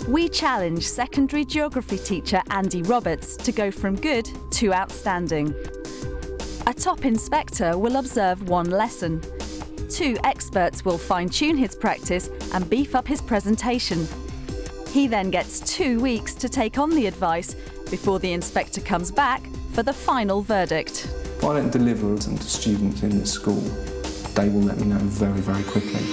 We challenge secondary geography teacher Andy Roberts to go from good to outstanding. A top inspector will observe one lesson. 2 experts will fine-tune his practice and beef up his presentation. He then gets 2 weeks to take on the advice before the inspector comes back for the final verdict. If I don't deliver to students in this school, they will let me know very, very quickly.